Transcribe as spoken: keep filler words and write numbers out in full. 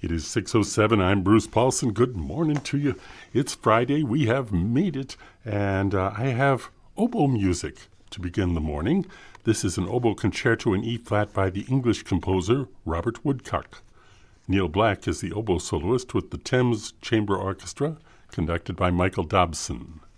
It is six oh seven. I'm Bruce Paulson. Good morning to you. It's Friday. We have made it, and uh, I have oboe music to begin the morning. This is an oboe concerto in E-flat by the English composer Robert Woodcock. Neil Black is the oboe soloist with the Thames Chamber Orchestra, conducted by Michael Dobson.